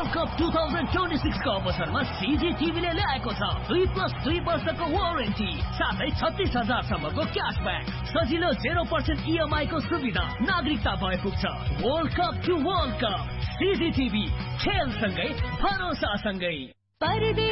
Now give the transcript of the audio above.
world cup 2026 को अवसरमा CGTV ले ल्याएको छ 2+2 वर्षको वारेन्टी साथै 36,000 सम्मको क्याशब्याक सजिलो 0% EMI को सुविधा नागरिकता भए पुग्छ world cup to world cup CGTV खेलसँगै भरोसासँगै